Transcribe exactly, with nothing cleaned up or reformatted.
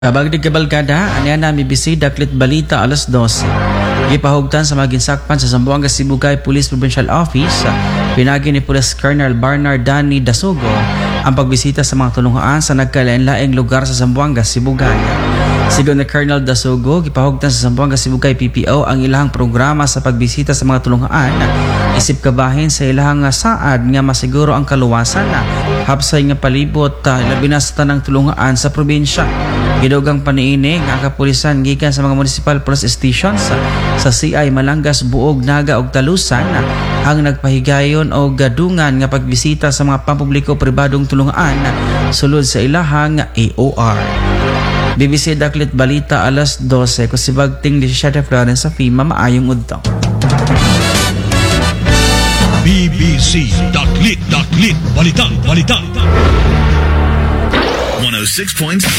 Kabagdig kabalkada, anya na mibisi daklit balita alas dose. Gipahugtan sa maginsakpan sa Zamboanga Sibugay Police Provincial Office, pinagi ni Police Colonel Barnard Danny Dasugo ang pagbisita sa mga tulungaan sa nagkalain-laing lugar sa Zamboanga Sibugay. Sigon ni Colonel Dasugo, gipahugtan sa Zamboanga Sibugay P P O ang ilahang programa sa pagbisita sa mga tulungaan, isip kabahin sa ilahang saad nga masiguro ang kaluwasan na hapsay nga palibot labi na sa tanang tulungaan sa probinsya. Gidugang paniini nga kapulisan gikan sa mga municipal police stations sa C I Malangas, Buog, Naga ug Talusan ang nagpahigayon o gadungan nga pagbisita sa mga pampubliko pribadong tulungaan sulod sa ilahang A O R. B B C Daklit Balita alas dose ko si Bagting Disyate Florence sa FEMA maayong udto. B B C Daklit Daklit Balita Balita one oh six point